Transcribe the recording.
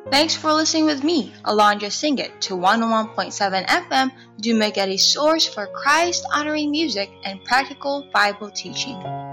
Thanks for listening with me, Alondra Singit, to 101.7 FM, Dumaguete source for Christ-honoring music and practical Bible teaching.